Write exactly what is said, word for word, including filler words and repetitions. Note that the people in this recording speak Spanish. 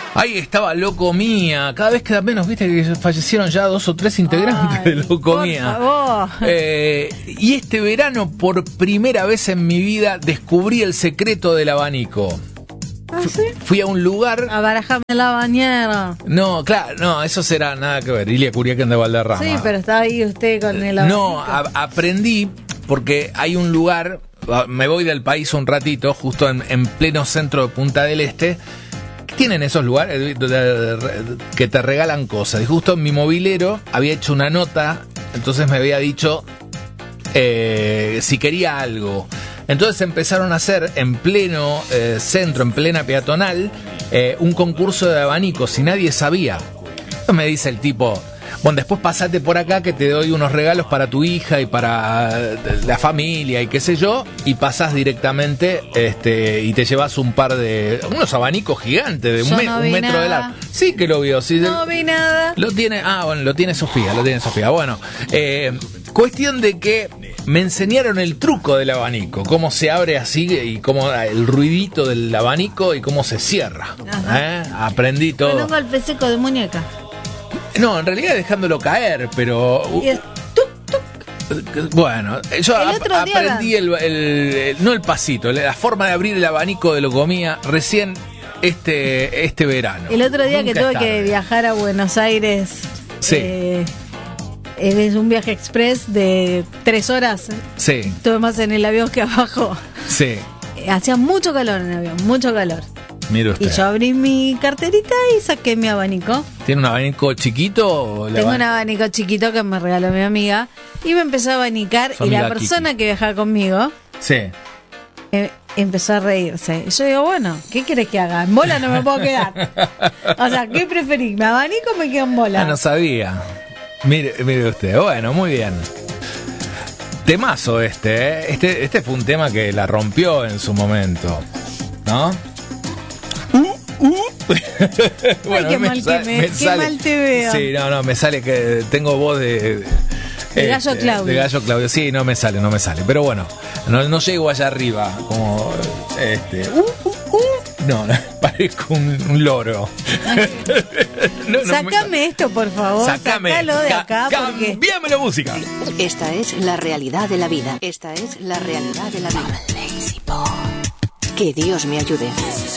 Ahí estaba Locomía. Cada vez queda menos, viste que fallecieron ya dos o tres integrantes. Ay, de Locomía. Por favor. Eh, y este verano, por primera vez en mi vida, descubrí el secreto del abanico. ¿Ah, sí? Fui a un lugar. A barajarme la bañera. No, claro, no, eso será nada que ver. Ilia Curiaquén de Valderrama. Sí, pero estaba ahí usted con el abanico. No, a, aprendí porque hay un lugar. Me voy del país un ratito, justo en, en pleno centro de Punta del Este. Tienen esos lugares que te regalan cosas. Y justo en mi mobilero había hecho una nota, entonces me había dicho eh, si quería algo. Entonces empezaron a hacer en pleno eh, centro, en plena peatonal, eh, un concurso de abanicos y nadie sabía. Entonces me dice el tipo, bueno, después pasate por acá que te doy unos regalos para tu hija y para la familia y qué sé yo, y pasás directamente este, y te llevas un par de... unos abanicos gigantes de un, me, no un metro nada. de largo. Sí que lo vio. Sí, no vi nada. Lo tiene, ah, bueno, lo tiene Sofía, lo tiene Sofía. Bueno, eh, cuestión de que me enseñaron el truco del abanico, cómo se abre así y cómo el ruidito del abanico y cómo se cierra. ¿Eh? Aprendí todo. Con un golpe seco de muñeca. No, en realidad dejándolo caer, pero... Y es tuc, tuc. Bueno, yo el ap- aprendí el, el, el... no el pasito, la forma de abrir el abanico de Locomía recién este, este verano. El otro día Nunca que tuve es tarde. que viajar a Buenos Aires... Sí. Eh, es un viaje express de tres horas. Sí, Estuve más en el avión que abajo. sí. Eh, Hacía mucho calor en el avión, mucho calor. Mire usted. Y yo abrí mi carterita y saqué mi abanico. ¿Tiene un abanico chiquito? O Tengo la... un abanico chiquito que me regaló mi amiga. Y me empezó a abanicar. Su y la amiga persona Kiki. que viajaba conmigo Sí. eh, empezó a reírse. Y yo digo, bueno, ¿qué querés que haga? En bola no me puedo quedar. O sea, ¿qué preferís? ¿Me abanico o me quedo en bola? Ah, no sabía. Mire, mire usted, bueno, muy bien. Temazo este, ¿eh? Este, este fue un tema que la rompió en su momento, ¿no? Uh, uh. Ay, qué mal que me- qué mal te veo. Sí, no, no, me sale que tengo voz de... De Gallo este, Claudio. De Gallo Claudio, sí, no me sale, no me sale. Pero bueno, no, no llego allá arriba, como... este uh, uh, uh. No, no, parezco un, un loro. No, no, Sácame me- esto, por favor. Sácame. Sácalo de Ca- acá porque... Cambiame la música. Esta es la realidad de la vida. Esta es la realidad de la vida. Que Dios me ayude.